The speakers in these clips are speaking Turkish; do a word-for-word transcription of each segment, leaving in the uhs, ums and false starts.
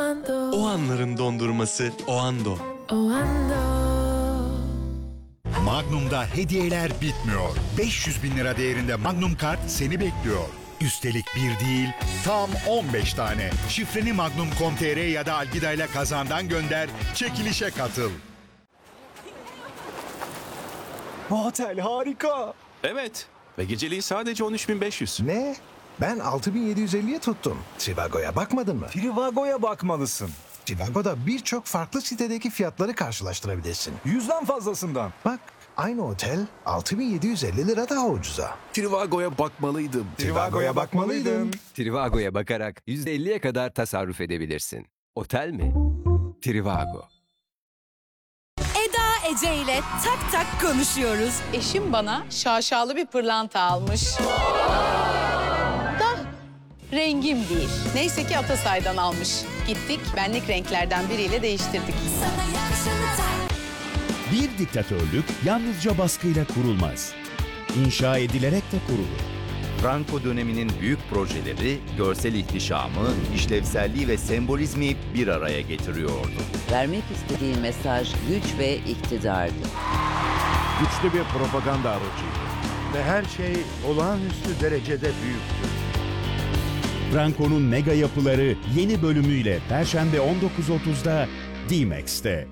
O anların dondurması Oando. Magnum'da hediyeler bitmiyor. beş yüz bin lira değerinde Magnum kart seni bekliyor. Üstelik bir değil, tam on beş tane. Şifreni magnum nokta com nokta tr ya da Algida ile kazandan gönder, çekilişe katıl. Bu otel harika. Evet. Ve geceliği sadece on üç bin beş yüz. Ne? Ben altı bin yedi yüz elliye tuttum. Trivago'ya bakmadın mı? Trivago'ya bakmalısın. Trivago'da birçok farklı sitedeki fiyatları karşılaştırabilirsin. Yüzden fazlasından. Bak, aynı otel altı bin yedi yüz elli lira daha ucuza. Trivago'ya bakmalıydım. Trivago'ya bakmalıydın. Trivago'ya bakarak yüzde elliye kadar tasarruf edebilirsin. Otel mi? Trivago. Eda Ece ile tak tak konuşuyoruz. Eşim bana şaşalı bir pırlanta almış. Da rengim değil. Neyse ki Atasay'dan almış. Gittik benlik renklerden biriyle değiştirdik. Bir diktatörlük yalnızca baskıyla kurulmaz. İnşa edilerek de kurulur. Franco döneminin büyük projeleri, görsel ihtişamı, işlevselliği ve sembolizmi bir araya getiriyordu. Vermek istediği mesaj güç ve iktidardı. Güçlü bir propaganda aracıydı ve her şey olağanüstü derecede büyüktü. Franco'nun mega yapıları yeni bölümüyle Perşembe on dokuz otuzda D-Max'te.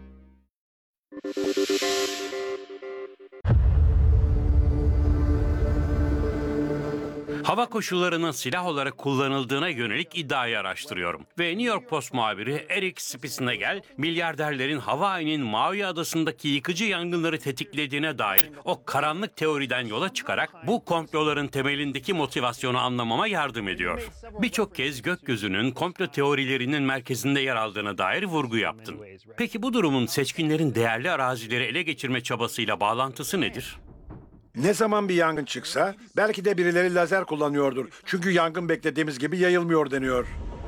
Hava koşullarının silah olarak kullanıldığına yönelik iddiayı araştırıyorum. Ve New York Post muhabiri Eric Spitznagel, milyarderlerin Hawaii'nin Maui adasındaki yıkıcı yangınları tetiklediğine dair o karanlık teoriden yola çıkarak bu komploların temelindeki motivasyonu anlamama yardım ediyor. Birçok kez gökyüzünün komplo teorilerinin merkezinde yer aldığına dair vurgu yaptın. Peki bu durumun seçkinlerin değerli arazileri ele geçirme çabasıyla bağlantısı nedir? Ne zaman bir yangın çıksa belki de birileri lazer kullanıyordur. Çünkü yangın beklediğimiz gibi yayılmıyor deniyor.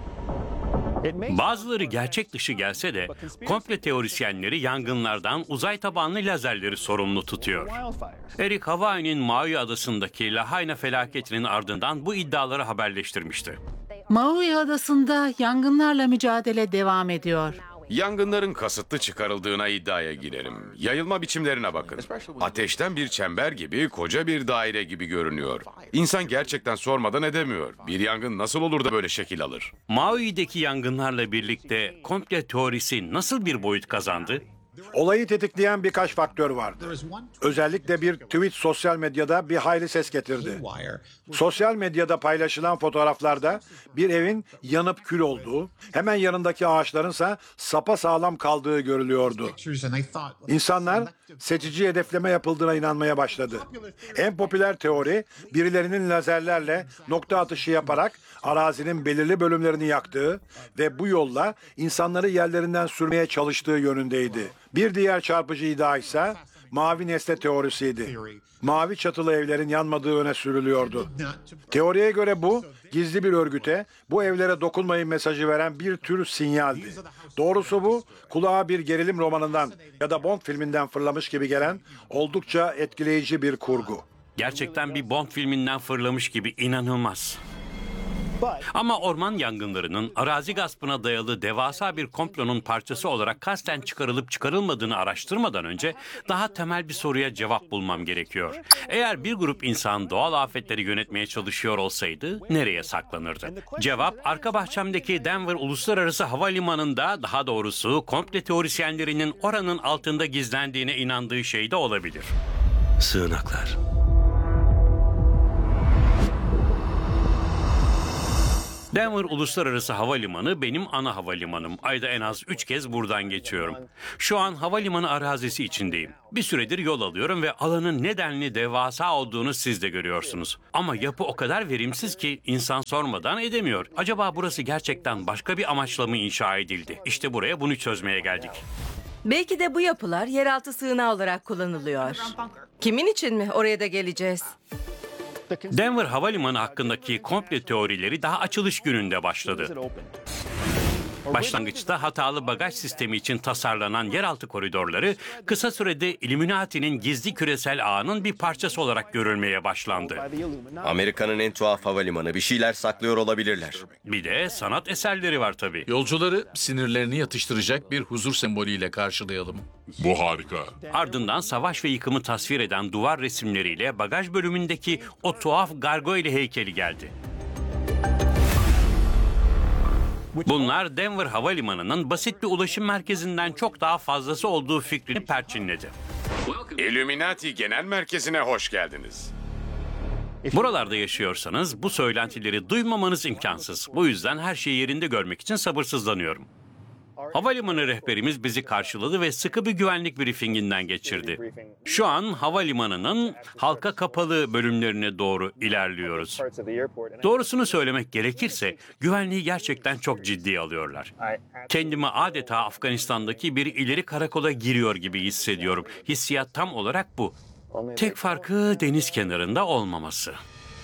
Bazıları gerçek dışı gelse de komple teorisyenleri yangınlardan uzay tabanlı lazerleri sorumlu tutuyor. Eric Hawaii'nin Maui adasındaki Lahaina felaketinin ardından bu iddiaları haberleştirmişti. Maui adasında yangınlarla mücadele devam ediyor. Yangınların kasıtlı çıkarıldığına iddiaya girerim. Yayılma biçimlerine bakın. Ateşten bir çember gibi, koca bir daire gibi görünüyor. İnsan gerçekten sormadan edemiyor. Bir yangın nasıl olur da böyle şekil alır? Maui'deki yangınlarla birlikte komple teorisi nasıl bir boyut kazandı? Olayı tetikleyen birkaç faktör vardı. Özellikle bir tweet sosyal medyada bir hayli ses getirdi. Sosyal medyada paylaşılan fotoğraflarda bir evin yanıp kül olduğu, hemen yanındaki ağaçlarınsa sapasağlam kaldığı görülüyordu. İnsanlar seçici hedefleme yapıldığına inanmaya başladı. En popüler teori, birilerinin lazerlerle nokta atışı yaparak arazinin belirli bölümlerini yaktığı ve bu yolla insanları yerlerinden sürmeye çalıştığı yönündeydi. Bir diğer çarpıcı iddia ise mavi nesne teorisiydi. Mavi çatılı evlerin yanmadığı öne sürülüyordu. Teoriye göre bu, gizli bir örgüte bu evlere dokunmayın mesajı veren bir tür sinyaldi. Doğrusu bu, kulağa bir gerilim romanından ya da Bond filminden fırlamış gibi gelen oldukça etkileyici bir kurgu. Gerçekten bir Bond filminden fırlamış gibi, inanılmaz. Ama orman yangınlarının arazi gaspına dayalı devasa bir komplonun parçası olarak kasten çıkarılıp çıkarılmadığını araştırmadan önce daha temel bir soruya cevap bulmam gerekiyor. Eğer bir grup insan doğal afetleri yönetmeye çalışıyor olsaydı nereye saklanırdı? Cevap, arka bahçemdeki Denver Uluslararası Havalimanı'nda, daha doğrusu komple teorisyenlerinin oranın altında gizlendiğine inandığı şey de olabilir. Sığınaklar. Denver Uluslararası Havalimanı benim ana havalimanım. Ayda en az üç kez buradan geçiyorum. Şu an havalimanı arazisi içindeyim. Bir süredir yol alıyorum ve alanın nedenli devasa olduğunu siz de görüyorsunuz. Ama yapı o kadar verimsiz ki insan sormadan edemiyor. Acaba burası gerçekten başka bir amaçla mı inşa edildi? İşte buraya bunu çözmeye geldik. Belki de bu yapılar yeraltı sığınağı olarak kullanılıyor. Kimin için mi? Oraya da geleceğiz. Denver Havalimanı hakkındaki komple teorileri daha açılış gününde başladı. Başlangıçta hatalı bagaj sistemi için tasarlanan yeraltı koridorları kısa sürede Illuminati'nin gizli küresel ağının bir parçası olarak görülmeye başlandı. Amerika'nın en tuhaf havalimanı. Bir şeyler saklıyor olabilirler. Bir de sanat eserleri var tabii. Yolcuları sinirlerini yatıştıracak bir huzur sembolüyle karşılayalım. Bu harika. Ardından savaş ve yıkımı tasvir eden duvar resimleriyle bagaj bölümündeki o tuhaf gargoyle heykeli geldi. Bunlar Denver Havalimanı'nın basit bir ulaşım merkezinden çok daha fazlası olduğu fikrini perçinledi. Illuminati Genel Merkezi'ne hoş geldiniz. Buralarda yaşıyorsanız bu söylentileri duymamanız imkansız. Bu yüzden her şeyi yerinde görmek için sabırsızlanıyorum. Havalimanı rehberimiz bizi karşıladı ve sıkı bir güvenlik briefinginden geçirdi. Şu an havalimanının halka kapalı bölümlerine doğru ilerliyoruz. Doğrusunu söylemek gerekirse güvenliği gerçekten çok ciddiye alıyorlar. Kendimi adeta Afganistan'daki bir ileri karakola giriyor gibi hissediyorum. Hissiyat tam olarak bu. Tek farkı deniz kenarında olmaması.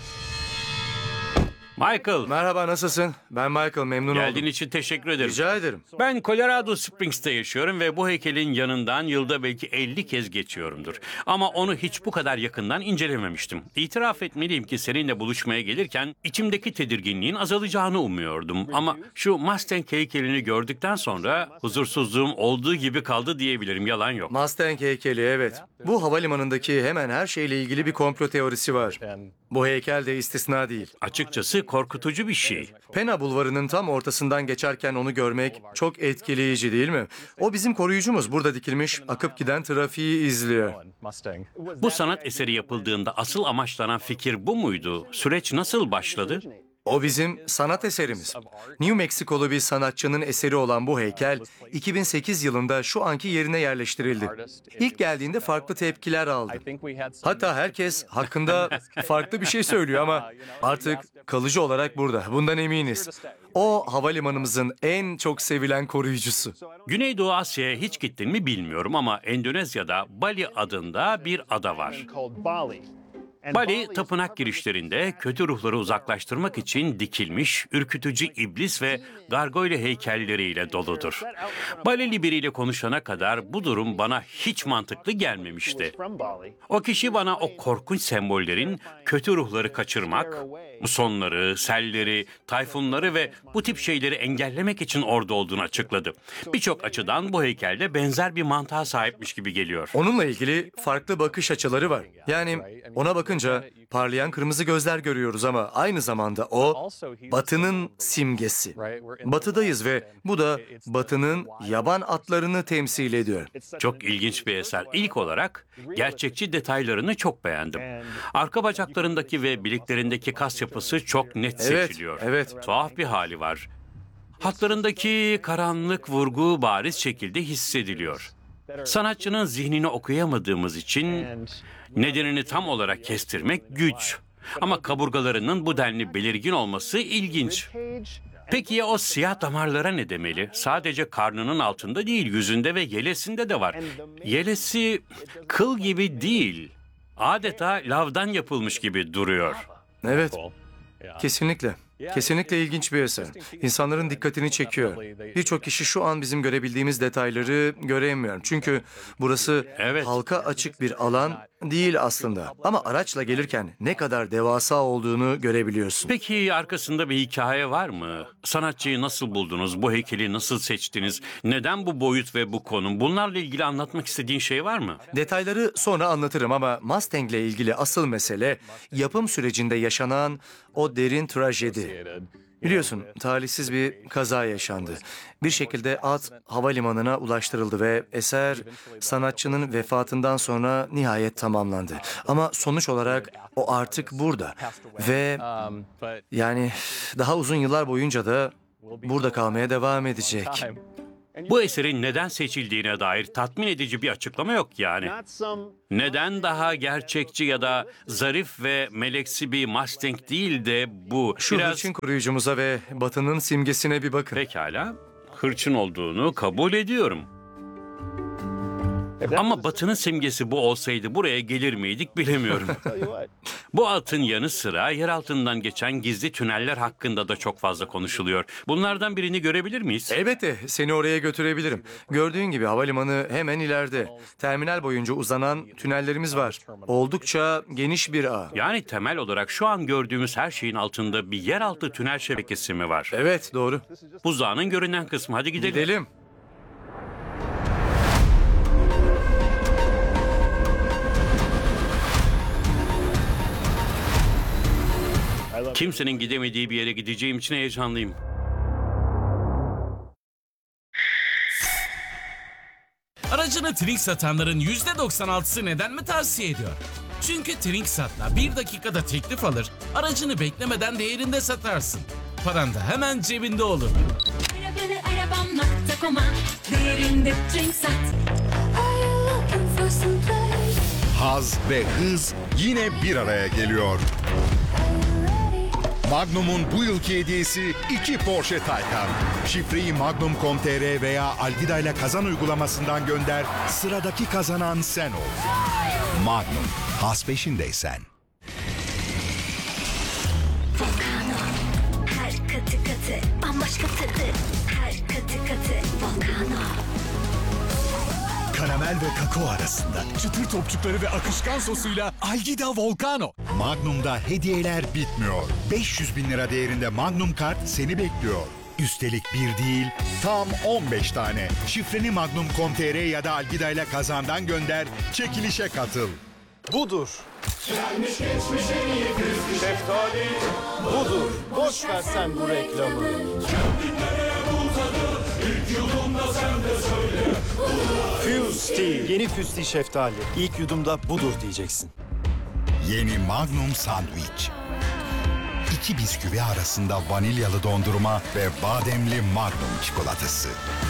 Michael. Merhaba, nasılsın? Ben Michael, memnun oldum. Geldiğin için teşekkür ederim. Rica ederim. Ben Colorado Springs'te yaşıyorum ve bu heykelin yanından yılda belki elli kez geçiyorumdur. Ama onu hiç bu kadar yakından incelememiştim. İtiraf etmeliyim ki seninle buluşmaya gelirken içimdeki tedirginliğin azalacağını umuyordum. Ama şu Mustang heykelini gördükten sonra huzursuzluğum olduğu gibi kaldı diyebilirim, yalan yok. Mustang heykeli, evet. Bu havalimanındaki hemen her şeyle ilgili bir komplo teorisi var. Bu heykel de istisna değil. Açıkçası korkutucu bir şey. Pena Bulvarı'nın tam ortasından geçerken onu görmek çok etkileyici değil mi? O bizim koruyucumuz. Burada dikilmiş, akıp giden trafiği izliyor. Bu sanat eseri yapıldığında asıl amaçlanan fikir bu muydu? Süreç nasıl başladı? O bizim sanat eserimiz. New Mexico'lu bir sanatçının eseri olan bu heykel, iki bin sekiz yılında şu anki yerine yerleştirildi. İlk geldiğinde farklı tepkiler aldı. Hatta herkes hakkında farklı bir şey söylüyor ama artık kalıcı olarak burada. Bundan eminiz. O havalimanımızın en çok sevilen koruyucusu. Güneydoğu Asya'ya hiç gittin mi bilmiyorum ama Endonezya'da Bali adında bir ada var. Bali, tapınak girişlerinde kötü ruhları uzaklaştırmak için dikilmiş, ürkütücü iblis ve gargoyle heykelleriyle doludur. Balili biriyle konuşana kadar bu durum bana hiç mantıklı gelmemişti. O kişi bana o korkunç sembollerin kötü ruhları kaçırmak, musonları, selleri, tayfunları ve bu tip şeyleri engellemek için orada olduğunu açıkladı. Birçok açıdan bu heykelde benzer bir mantığa sahipmiş gibi geliyor. Onunla ilgili farklı bakış açıları var. Yani ona bakınca parlayan kırmızı gözler görüyoruz ama aynı zamanda o Batı'nın simgesi. Batı'dayız ve bu da Batı'nın yaban atlarını temsil ediyor. Çok ilginç bir eser. İlk olarak gerçekçi detaylarını çok beğendim. Arka bacaklarındaki ve bileklerindeki kas yapısı çok net seçiliyor. Evet, evet. Tuhaf bir hali var. Hatlarındaki karanlık vurgu bariz şekilde hissediliyor. Sanatçının zihnini okuyamadığımız için nedenini tam olarak kestirmek güç. Ama kaburgalarının bu denli belirgin olması ilginç. Peki ya o siyah damarlara ne demeli? Sadece karnının altında değil, yüzünde ve yelesinde de var. Yelesi kıl gibi değil, adeta lavdan yapılmış gibi duruyor. Evet, kesinlikle. Kesinlikle ilginç bir eser. İnsanların dikkatini çekiyor. Birçok kişi şu an bizim görebildiğimiz detayları göremiyor. Çünkü burası evet. halka açık bir alan değil aslında. Ama araçla gelirken ne kadar devasa olduğunu görebiliyorsun. Peki arkasında bir hikaye var mı? Sanatçıyı nasıl buldunuz? Bu heykeli nasıl seçtiniz? Neden bu boyut ve bu konum? Bunlarla ilgili anlatmak istediğin şey var mı? Detayları sonra anlatırım ama Mustang'le ilgili asıl mesele yapım sürecinde yaşanan o derin trajedi. Biliyorsun, talihsiz bir kaza yaşandı. Bir şekilde at havalimanına ulaştırıldı ve eser sanatçının vefatından sonra nihayet tamamlandı. Ama sonuç olarak o artık burada ve yani daha uzun yıllar boyunca da burada kalmaya devam edecek. Bu eserin neden seçildiğine dair tatmin edici bir açıklama yok yani. Neden daha gerçekçi ya da zarif ve meleksi bir Mustang değil de bu Şu biraz... hırçın koruyucumuza ve Batı'nın simgesine bir bakın. Pekala, hırçın olduğunu kabul ediyorum. Ama Batı'nın simgesi bu olsaydı buraya gelir miydik bilemiyorum. Bu atın yanı sıra yer altından geçen gizli tüneller hakkında da çok fazla konuşuluyor. Bunlardan birini görebilir miyiz? Elbette seni oraya götürebilirim. Gördüğün gibi havalimanı hemen ileride. Terminal boyunca uzanan tünellerimiz var. Oldukça geniş bir ağ. Yani temel olarak şu an gördüğümüz her şeyin altında bir yeraltı tünel şebekesi mi var? Evet, doğru. Buzdağının görünen kısmı. Hadi gidelim. Gidelim. Kimsenin gidemediği bir yere gideceğim için heyecanlıyım. Aracını Trink satanların yüzde doksan altısı neden mi tavsiye ediyor? Çünkü Trink satla bir dakikada teklif alır, aracını beklemeden değerinde satarsın. Paran da hemen cebinde olur. arabam nokta com'a değerinde Trink sat. Haz ve hız yine bir araya geliyor. Magnum'un bu yılki hediyesi iki Porsche Taycan. Şifreyi magnum nokta com nokta tr veya Algida ile kazan uygulamasından gönder. Sıradaki kazanan sen ol. Magnum, haz peşindeysen. Her katı katı bambaşka tadı. Her katı katı Volcano. Karamel ve kakao arasında çıtır topçukları ve akışkan sosuyla Algida Volcano. Magnum'da hediyeler bitmiyor. beş yüz bin lira değerinde Magnum kart seni bekliyor. Üstelik bir değil, tam on beş tane. Şifreni magnum nokta com nokta tr ya da Algida ile kazandan gönder, çekilişe katıl. Budur. Gelmiş geçmiş en iyi füz şeftali. Budur. Boş ver sen bu reklamı. Kendinlere bu tadı. İlk yudumda sen de söyle. Fusti. Yeni Fusti şeftali. İlk yudumda budur diyeceksin. Yeni Magnum Sandwich. İki bisküvi arasında vanilyalı dondurma ve bademli Magnum çikolatası.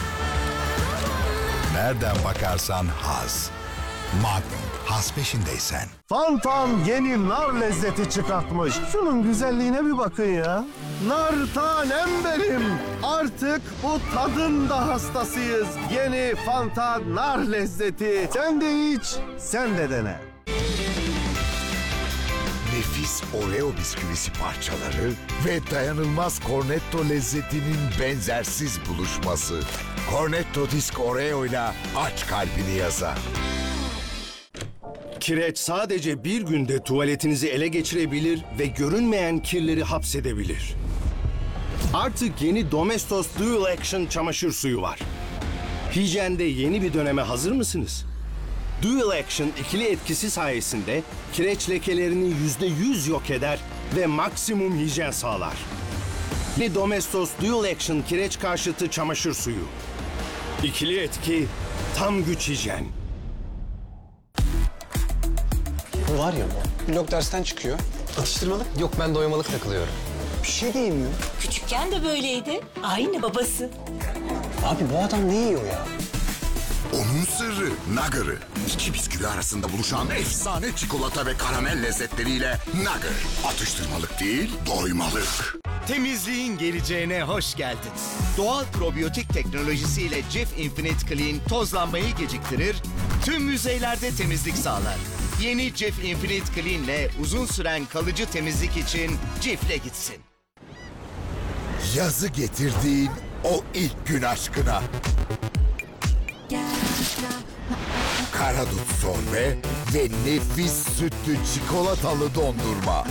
Nereden bakarsan haz. Magnum, haz peşindeysen. Fantan yeni nar lezzeti çıkartmış. Şunun güzelliğine bir bakın ya. Nar tanem benim. Artık bu tadın da hastasıyız. Yeni Fanta nar lezzeti. Sen de iç, sen de dene. Nefis Oreo bisküvisi parçaları ve dayanılmaz Cornetto lezzetinin benzersiz buluşması. Cornetto Disk Oreo ile aç kalbini yazar. Kireç sadece bir günde tuvaletinizi ele geçirebilir ve görünmeyen kirleri hapsedebilir. Artık yeni Domestos Dual Action çamaşır suyu var. Hijyende yeni bir döneme hazır mısınız? Dual Action ikili etkisi sayesinde kireç lekelerini yüzde yüz yok eder ve maksimum hijyen sağlar. Yeni Domestos Dual Action kireç karşıtı çamaşır suyu. İkili etki, tam güç hijyen. Bu var ya bu. Blok dersten çıkıyor. Atıştırmalık? Yok, ben doymalık takılıyorum. Bir şey diyeyim mi? Küçükken de böyleydi. Aynı babası. Abi bu adam ne yiyor ya? Onun sırrı Nugger'ı. İki bisküvi arasında buluşan efsane çikolata ve karamel lezzetleriyle Nugger. Atıştırmalık değil, doymalık. Temizliğin geleceğine hoş geldin. Doğal probiyotik teknolojisiyle Cif Infinite Clean tozlanmayı geciktirir, tüm yüzeylerde temizlik sağlar. Yeni Cif Infinite Clean ile uzun süren kalıcı temizlik için Cif'le gitsin. Yazı getirdiğin o ilk gün aşkına. Karadut sorbe ve nefis sütlü çikolatalı dondurma.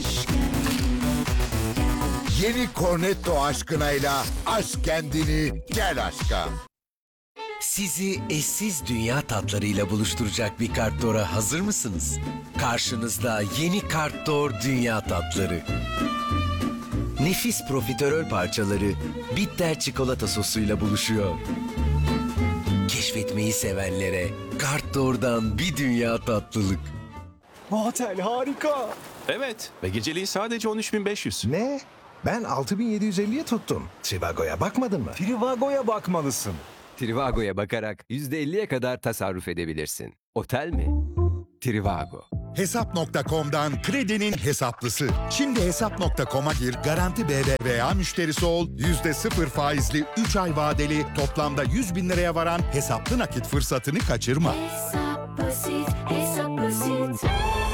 Yeni Cornetto aşkınayla aşk kendini, gel aşka. Sizi eşsiz dünya tatlarıyla buluşturacak bir Kartdor'a hazır mısınız? Karşınızda yeni Kartdor Dünya Tatları. Nefis profiterol parçaları bitter çikolata sosuyla buluşuyor. Keşfetmeyi sevenlere Kartdor'dan bir dünya tatlılık. Bu otel harika. Evet ve geceliği sadece on üç bin beş yüz. Ne? Ben altı bin yedi yüz elliye tuttum. Trivago'ya bakmadın mı? Trivago'ya bakmalısın. Trivago'ya bakarak yüzde elliye kadar tasarruf edebilirsin. Otel mi? Trivago. Hesap nokta com'dan kredinin hesaplısı. Şimdi hesap nokta com'a gir, Garanti B B V A müşterisi ol, yüzde sıfır faizli üç ay vadeli toplamda yüz bin liraya varan hesaplı nakit fırsatını kaçırma. Hesap basit, hesap basit.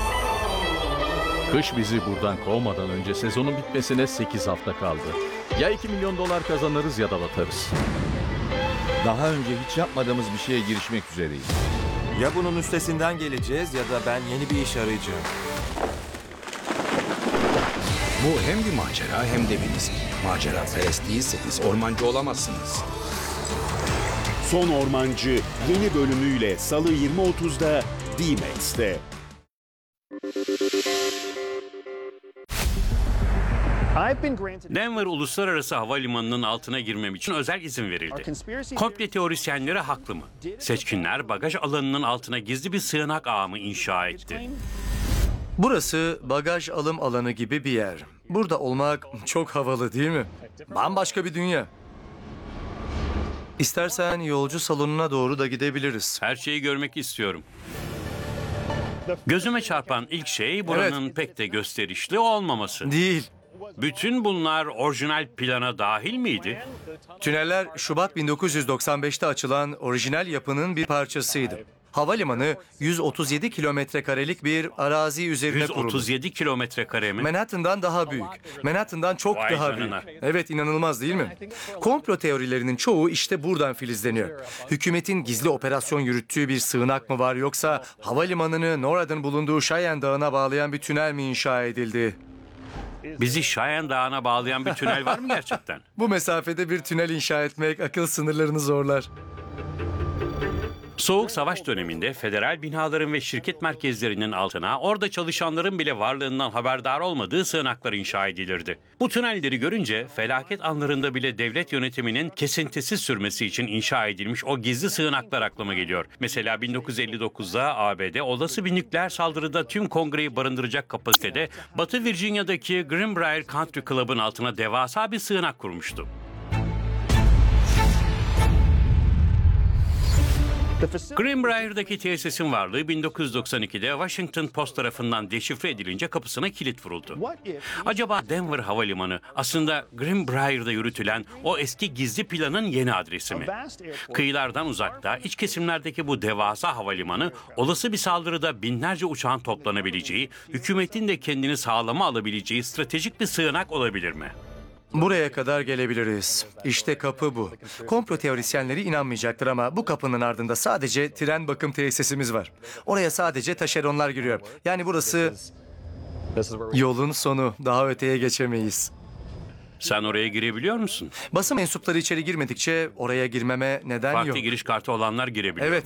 Kış bizi buradan kovmadan önce sezonun bitmesine sekiz hafta kaldı. Ya iki milyon dolar kazanırız ya da batarız. Daha önce hiç yapmadığımız bir şeye girişmek üzereyiz. Ya bunun üstesinden geleceğiz ya da ben yeni bir iş arayacağım. Bu hem bir macera hem de bir risk. Macera perest değilseniz ormancı olamazsınız. Son Ormancı yeni bölümüyle Salı yirmi otuzda D-Max'te. Denver Uluslararası Havalimanı'nın altına girmem için özel izin verildi. Komple teorisyenleri haklı mı? Seçkinler bagaj alanının altına gizli bir sığınak ağı mı inşa etti? Burası bagaj alım alanı gibi bir yer. Burada olmak çok havalı değil mi? Bambaşka bir dünya. İstersen yolcu salonuna doğru da gidebiliriz. Her şeyi görmek istiyorum. Gözüme çarpan ilk şey buranın evet. pek de gösterişli olmaması. Değil. Bütün bunlar orijinal plana dahil miydi? Tüneller Şubat bin dokuz yüz doksan beşte açılan orijinal yapının bir parçasıydı. Havalimanı yüz otuz yedi kilometre karelik bir arazi üzerine kuruldu. yüz otuz yedi kilometre kare mi? Manhattan'dan daha büyük. Manhattan'dan çok Vay daha canına. büyük. Evet, inanılmaz değil mi? Komplo teorilerinin çoğu işte buradan filizleniyor. Hükümetin gizli operasyon yürüttüğü bir sığınak mı var, yoksa havalimanını NORAD'ın bulunduğu Cheyenne Dağı'na bağlayan bir tünel mi inşa edildi? Bizi Cheyenne Dağı'na bağlayan bir tünel var mı gerçekten? Bu mesafede bir tünel inşa etmek akıl sınırlarını zorlar. Soğuk Savaş döneminde federal binaların ve şirket merkezlerinin altına orada çalışanların bile varlığından haberdar olmadığı sığınaklar inşa edilirdi. Bu tünelleri görünce felaket anlarında bile devlet yönetiminin kesintisiz sürmesi için inşa edilmiş o gizli sığınaklar aklıma geliyor. Mesela bin dokuz yüz elli dokuzda A B D olası bir nükleer saldırıda tüm kongreyi barındıracak kapasitede Batı Virginia'daki Greenbrier Country Club'ın altına devasa bir sığınak kurmuştu. Greenbrier'daki tesisin varlığı bin dokuz yüz doksan ikide Washington Post tarafından deşifre edilince kapısına kilit vuruldu. Acaba Denver Havalimanı aslında Greenbrier'da yürütülen o eski gizli planın yeni adresi mi? Kıyılardan uzakta, iç kesimlerdeki bu devasa havalimanı olası bir saldırıda binlerce uçağın toplanabileceği, hükümetin de kendini sağlama alabileceği stratejik bir sığınak olabilir mi? Buraya kadar gelebiliriz. İşte kapı bu. Komplo teorisyenleri inanmayacaktır ama bu kapının ardında sadece tren bakım tesisimiz var. Oraya sadece taşeronlar giriyor. Yani burası yolun sonu. Daha öteye geçemeyiz. Sen oraya girebiliyor musun? Basın mensupları içeri girmedikçe oraya girmeme neden Farklı yok. giriş kartı olanlar girebiliyor. Evet.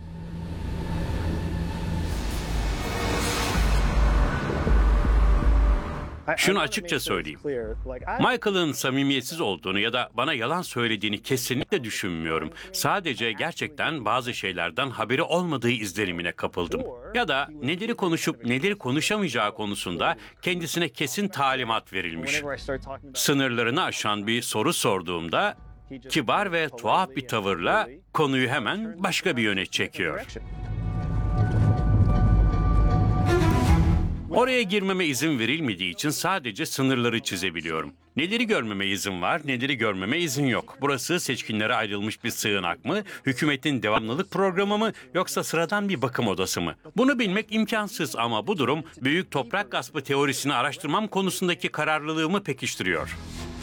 Şunu açıkça söyleyeyim. Michael'ın samimiyetsiz olduğunu ya da bana yalan söylediğini kesinlikle düşünmüyorum. Sadece gerçekten bazı şeylerden haberi olmadığı izlenimine kapıldım. Ya da neleri konuşup neleri konuşamayacağı konusunda kendisine kesin talimat verilmiş. Sınırlarını aşan bir soru sorduğumda kibar ve tuhaf bir tavırla konuyu hemen başka bir yöne çekiyor. Oraya girmeme izin verilmediği için sadece sınırları çizebiliyorum. Neleri görmeme izin var, neleri görmeme izin yok. Burası seçkinlere ayrılmış bir sığınak mı, hükümetin devamlılık programı mı, yoksa sıradan bir bakım odası mı? Bunu bilmek imkansız ama bu durum büyük toprak gaspı teorisini araştırmam konusundaki kararlılığımı pekiştiriyor.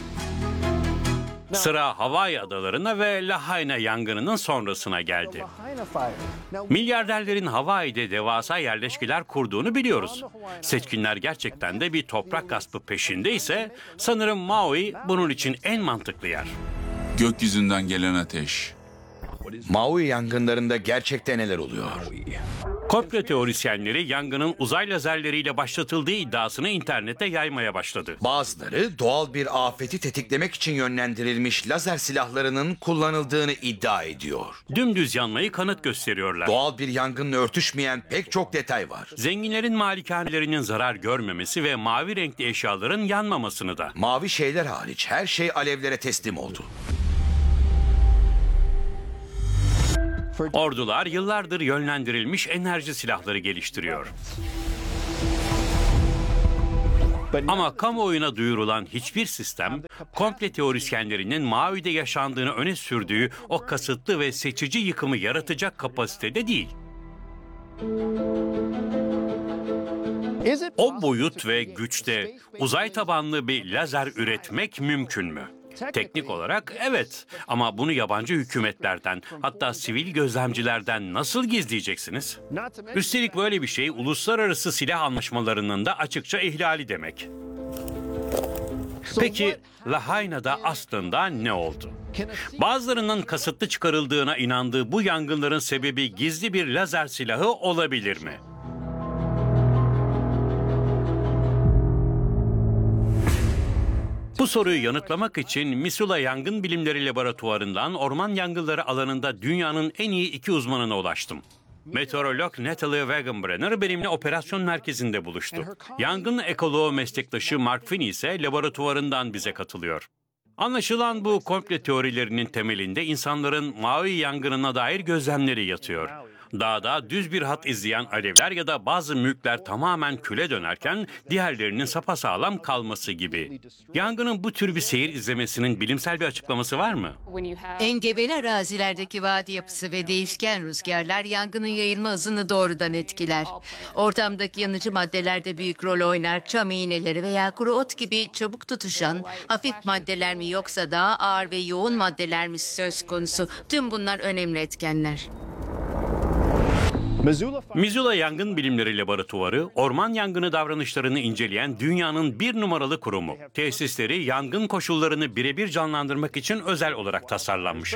Sıra Hawaii adalarına ve Lahaina yangınının sonrasına geldi. Milyarderlerin Hawaii'de devasa yerleşkeler kurduğunu biliyoruz. Seçkinler gerçekten de bir toprak gaspı peşindeyse sanırım Maui bunun için en mantıklı yer. Gökyüzünden gelen ateş. Maui yangınlarında gerçekten neler oluyor? Komplo teorisyenleri yangının uzay lazerleriyle başlatıldığı iddiasını internette yaymaya başladı. Bazıları doğal bir afeti tetiklemek için yönlendirilmiş lazer silahlarının kullanıldığını iddia ediyor. Dümdüz yanmayı kanıt gösteriyorlar. Doğal bir yangınla örtüşmeyen pek çok detay var. Zenginlerin malikanelerinin zarar görmemesi ve mavi renkli eşyaların yanmamasını da. Mavi şeyler hariç her şey alevlere teslim oldu. Ordular yıllardır yönlendirilmiş enerji silahları geliştiriyor. Ama kamuoyuna duyurulan hiçbir sistem, komple teorisyenlerinin Maui'de yaşandığını öne sürdüğü o kasıtlı ve seçici yıkımı yaratacak kapasitede değil. O boyut ve güçte uzay tabanlı bir lazer üretmek mümkün mü? Teknik olarak evet, ama bunu yabancı hükümetlerden, hatta sivil gözlemcilerden nasıl gizleyeceksiniz? Üstelik böyle bir şey uluslararası silah anlaşmalarının da açıkça ihlali demek. Peki Lahaina'da aslında ne oldu? Bazılarının kasıtlı çıkarıldığına inandığı bu yangınların sebebi gizli bir lazer silahı olabilir mi? Bu soruyu yanıtlamak için Missoula Yangın Bilimleri Laboratuvarı'ndan orman yangınları alanında dünyanın en iyi iki uzmanına ulaştım. Meteorolog Natalie Wagenbrenner benimle operasyon merkezinde buluştu. Yangın ekoloğu meslektaşı Mark Finney ise laboratuvarından bize katılıyor. Anlaşılan bu komple teorilerinin temelinde insanların Maui yangınına dair gözlemleri yatıyor. Dağda düz bir hat izleyen alevler ya da bazı mülkler tamamen küle dönerken diğerlerinin sapasağlam kalması gibi. Yangının bu tür bir seyir izlemesinin bilimsel bir açıklaması var mı? Engebeli arazilerdeki vadi yapısı ve değişken rüzgarlar yangının yayılma hızını doğrudan etkiler. Ortamdaki yanıcı maddeler de büyük rol oynar. Çam iğneleri veya kuru ot gibi çabuk tutuşan hafif maddeler mi yoksa daha ağır ve yoğun maddeler mi söz konusu? Tüm bunlar önemli etkenler. Missoula Yangın Bilimleri Laboratuvarı, orman yangını davranışlarını inceleyen dünyanın bir numaralı kurumu. Tesisleri yangın koşullarını birebir canlandırmak için özel olarak tasarlanmış.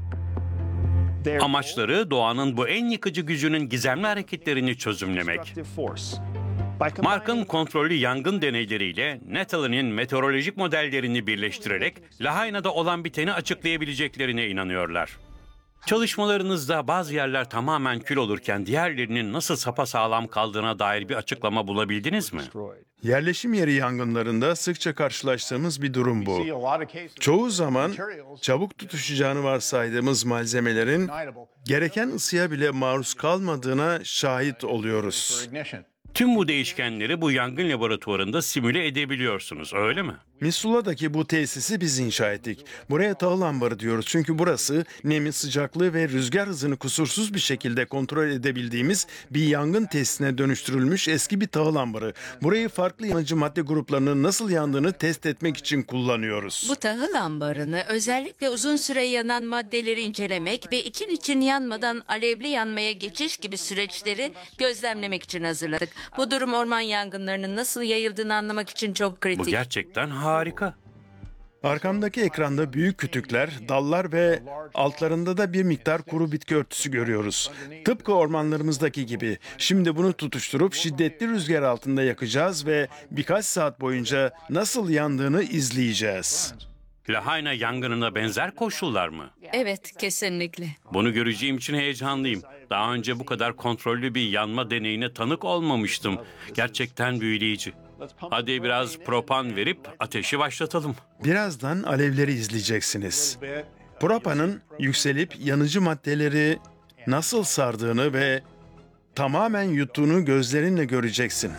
Amaçları doğanın bu en yıkıcı gücünün gizemli hareketlerini çözümlemek. Mark'ın kontrollü yangın deneyleriyle Natalie'nin meteorolojik modellerini birleştirerek Lahaina'da olan biteni açıklayabileceklerine inanıyorlar. Çalışmalarınızda bazı yerler tamamen kül olurken diğerlerinin nasıl sapasağlam kaldığına dair bir açıklama bulabildiniz mi? Yerleşim yeri yangınlarında sıkça karşılaştığımız bir durum bu. Çoğu zaman çabuk tutuşacağını varsaydığımız malzemelerin gereken ısıya bile maruz kalmadığına şahit oluyoruz. Tüm bu değişkenleri bu yangın laboratuvarında simüle edebiliyorsunuz, öyle mi? Missoula'daki bu tesisi biz inşa ettik. Buraya tahıl ambarı diyoruz çünkü burası nemi, sıcaklığı ve rüzgar hızını kusursuz bir şekilde kontrol edebildiğimiz bir yangın tesisine dönüştürülmüş eski bir tahıl ambarı. Burayı farklı yanıcı madde gruplarının nasıl yandığını test etmek için kullanıyoruz. Bu tahıl ambarını özellikle uzun süre yanan maddeleri incelemek ve için için yanmadan alevli yanmaya geçiş gibi süreçleri gözlemlemek için hazırladık. Bu durum orman yangınlarının nasıl yayıldığını anlamak için çok kritik. Bu gerçekten harika. Arkamdaki ekranda büyük kütükler, dallar ve altlarında da bir miktar kuru bitki örtüsü görüyoruz. Tıpkı ormanlarımızdaki gibi. Şimdi bunu tutuşturup şiddetli rüzgar altında yakacağız ve birkaç saat boyunca nasıl yandığını izleyeceğiz. Lahaina yangınına benzer koşullar mı? Evet, kesinlikle. Bunu göreceğim için heyecanlıyım. Daha önce bu kadar kontrollü bir yanma deneyine tanık olmamıştım. Gerçekten büyüleyici. Hadi biraz propan verip ateşi başlatalım. Birazdan alevleri izleyeceksiniz. Propanın yükselip yanıcı maddeleri nasıl sardığını ve tamamen yuttuğunu gözlerinle göreceksin.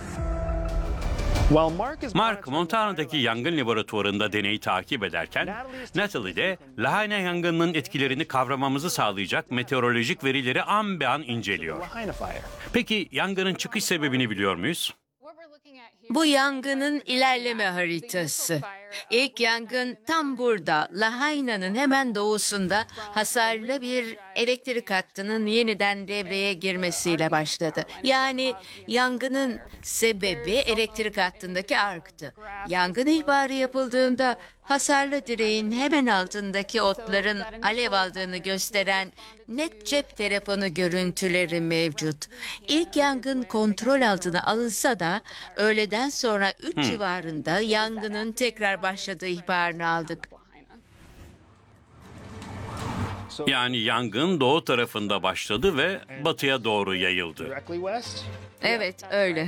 Mark, Montana'daki yangın laboratuvarında deneyi takip ederken, Natalie de Lahaina yangınının etkilerini kavramamızı sağlayacak meteorolojik verileri an be an inceliyor. Peki yangının çıkış sebebini biliyor muyuz? Bu yangının ilerleme haritası. İlk yangın tam burada, Lahaina'nın hemen doğusunda hasarlı bir elektrik hattının yeniden devreye girmesiyle başladı. Yani yangının sebebi elektrik hattındaki arktı. Yangın ihbarı yapıldığında hasarlı direğin hemen altındaki otların alev aldığını gösteren net cep telefonu görüntüleri mevcut. İlk yangın kontrol altına alınsa da öğleden sonra üç Hmm. civarında yangının tekrar başladığı ihbarını aldık. Yani yangın doğu tarafında başladı ve batıya doğru yayıldı. Evet, öyle.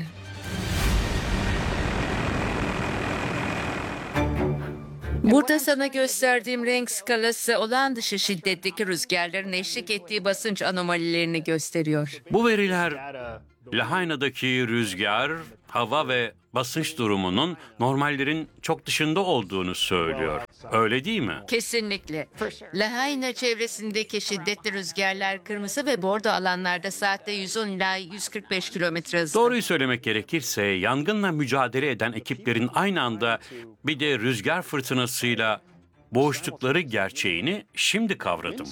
Burada sana gösterdiğim renk skalası olağan dışı şiddetteki rüzgarların eşlik ettiği basınç anomalilerini gösteriyor. Bu veriler Lahaina'daki rüzgar, hava ve basınç durumunun normallerin çok dışında olduğunu söylüyor. Öyle değil mi? Kesinlikle. Lahaina çevresindeki şiddetli rüzgarlar kırmızı ve bordo alanlarda saatte yüz on ila yüz kırk beş kilometre hızla. Doğruyu söylemek gerekirse yangınla mücadele eden ekiplerin aynı anda bir de rüzgar fırtınasıyla boğuştukları gerçeğini şimdi kavradım.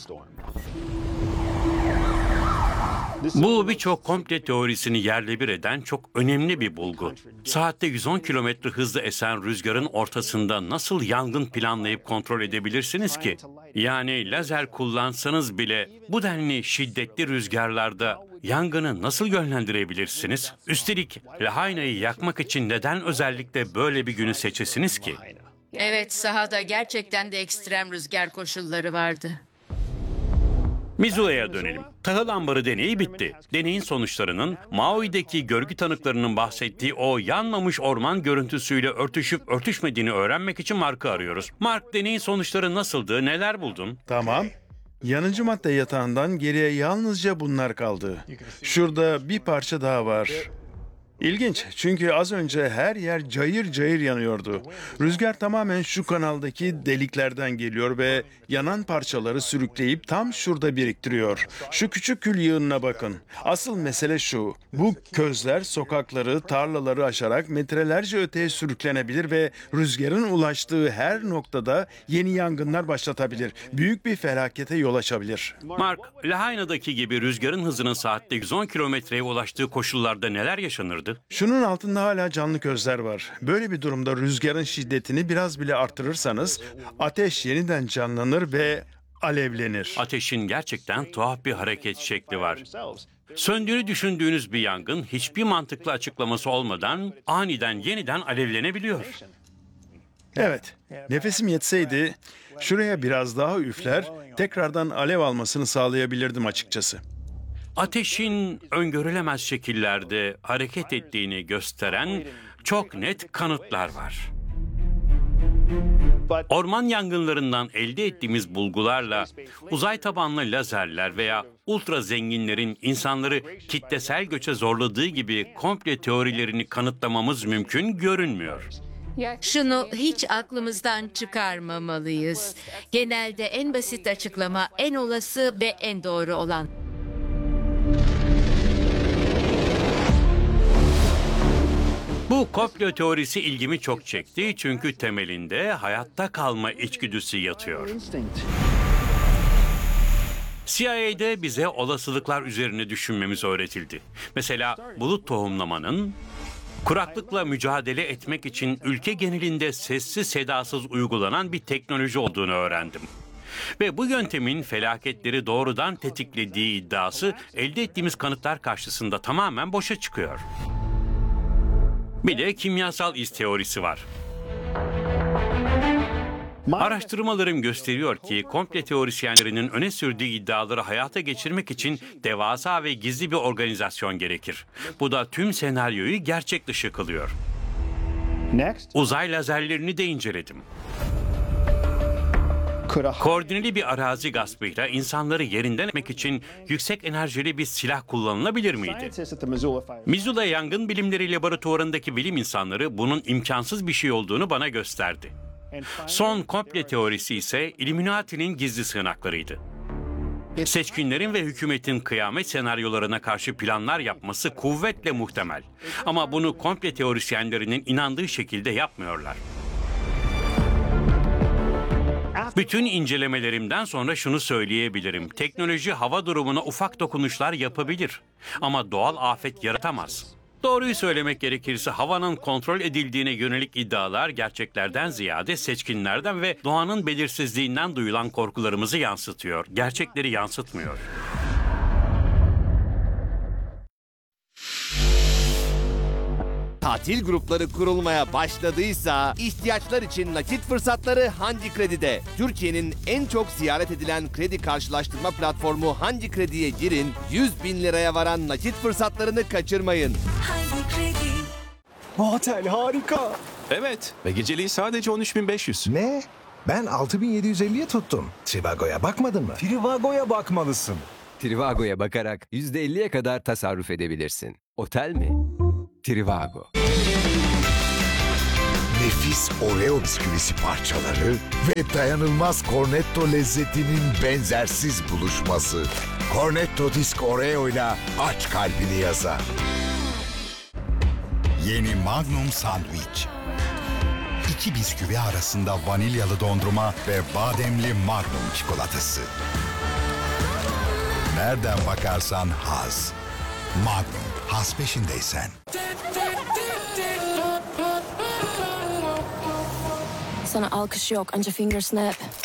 Bu birçok komple teorisini yerle bir eden çok önemli bir bulgu. Saatte yüz on kilometre hızla esen rüzgarın ortasında nasıl yangın planlayıp kontrol edebilirsiniz ki? Yani lazer kullansanız bile bu denli şiddetli rüzgarlarda yangını nasıl yönlendirebilirsiniz? Üstelik Lahaina'yı yakmak için neden özellikle böyle bir günü seçesiniz ki? Evet, sahada gerçekten de ekstrem rüzgar koşulları vardı. Missoula'ya dönelim. Tahıl ambarı deneyi bitti. Deneyin sonuçlarının Maui'deki görgü tanıklarının bahsettiği o yanmamış orman görüntüsüyle örtüşüp örtüşmediğini öğrenmek için Mark'ı arıyoruz. Mark, deneyin sonuçları nasıldı, neler buldun? Tamam. Yanıcı madde yatağından geriye yalnızca bunlar kaldı. Şurada bir parça daha var. İlginç, çünkü az önce her yer cayır cayır yanıyordu. Rüzgar tamamen şu kanaldaki deliklerden geliyor ve yanan parçaları sürükleyip tam şurada biriktiriyor. Şu küçük kül yığınına bakın. Asıl mesele şu, bu közler sokakları, tarlaları aşarak metrelerce öteye sürüklenebilir ve rüzgarın ulaştığı her noktada yeni yangınlar başlatabilir. Büyük bir felakete yol açabilir. Mark, Lahaina'daki gibi rüzgarın hızının saatte yüz on kilometreye ulaştığı koşullarda neler yaşanırdı? Şunun altında hala canlı közler var. Böyle bir durumda rüzgarın şiddetini biraz bile artırırsanız ateş yeniden canlanır ve alevlenir. Ateşin gerçekten tuhaf bir hareket şekli var. Söndüğünü düşündüğünüz bir yangın hiçbir mantıklı açıklaması olmadan aniden yeniden alevlenebiliyor. Evet, nefesim yetseydi şuraya biraz daha üfler, tekrardan alev almasını sağlayabilirdim açıkçası. Ateşin öngörülemez şekillerde hareket ettiğini gösteren çok net kanıtlar var. Orman yangınlarından elde ettiğimiz bulgularla uzay tabanlı lazerler veya ultra zenginlerin insanları kitlesel göçe zorladığı gibi komple teorilerini kanıtlamamız mümkün görünmüyor. Şunu hiç aklımızdan çıkarmamalıyız. Genelde en basit açıklama en olası ve en doğru olan. Bu komplo teorisi ilgimi çok çekti çünkü temelinde hayatta kalma içgüdüsü yatıyor. C I A'de bize olasılıklar üzerine düşünmemiz öğretildi. Mesela bulut tohumlamanın kuraklıkla mücadele etmek için ülke genelinde sessiz sedasız uygulanan bir teknoloji olduğunu öğrendim. Ve bu yöntemin felaketleri doğrudan tetiklediği iddiası elde ettiğimiz kanıtlar karşısında tamamen boşa çıkıyor. Bir de kimyasal iz teorisi var. Araştırmalarım gösteriyor ki komple teorisyenlerinin öne sürdüğü iddiaları hayata geçirmek için devasa ve gizli bir organizasyon gerekir. Bu da tüm senaryoyu gerçek dışı kılıyor. Uzay lazerlerini de inceledim. Koordineli bir arazi gaspıyla insanları yerinden etmek için yüksek enerjili bir silah kullanılabilir miydi? Missoula Yangın Bilimleri Laboratuvarı'ndaki bilim insanları bunun imkansız bir şey olduğunu bana gösterdi. Son komple teorisi ise Illuminati'nin gizli sığınaklarıydı. Seçkinlerin ve hükümetin kıyamet senaryolarına karşı planlar yapması kuvvetle muhtemel. Ama bunu komple teorisyenlerinin inandığı şekilde yapmıyorlar. Bütün incelemelerimden sonra şunu söyleyebilirim. Teknoloji hava durumuna ufak dokunuşlar yapabilir. Ama doğal afet yaratamaz. Doğruyu söylemek gerekirse havanın kontrol edildiğine yönelik iddialar gerçeklerden ziyade seçkinlerden ve doğanın belirsizliğinden duyulan korkularımızı yansıtıyor. Gerçekleri yansıtmıyor. Tatil grupları kurulmaya başladıysa ihtiyaçlar için nakit fırsatları Handi Kredi'de. Türkiye'nin en çok ziyaret edilen kredi karşılaştırma platformu Handi Kredi'ye girin, yüz bin liraya varan nakit fırsatlarını kaçırmayın. Handi Kredi. Bu otel harika. Evet ve geceliği sadece on üç bin beş yüz. Ne? Ben altı bin yedi yüz elliye tuttum. Trivago'ya bakmadın mı? Trivago'ya bakmalısın. Trivago'ya bakarak yüzde elliye kadar tasarruf edebilirsin. Otel mi? Trivago. Nefis Oreo bisküvisi parçaları ve dayanılmaz Cornetto lezzetinin benzersiz buluşması. Cornetto Disk Oreo ile aç kalbini yaza. Yeni Magnum Sandwich. İki bisküvi arasında vanilyalı dondurma ve bademli Magnum çikolatası. Nereden bakarsan haz. Magnum, haz peşindeysen. Sana alkış yok, anca finger snap.